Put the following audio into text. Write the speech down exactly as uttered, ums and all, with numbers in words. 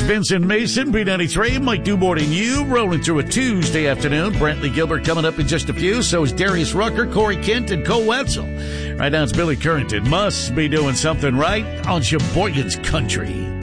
Vincent Mason, B ninety-three. Might do more than you. Rolling through a Tuesday afternoon. Brantley Gilbert coming up in just a few. So is Darius Rucker, Corey Kent, and Cole Wetzel. Right now it's Billy Currington. Must be doing something right on Sheboygan's Country.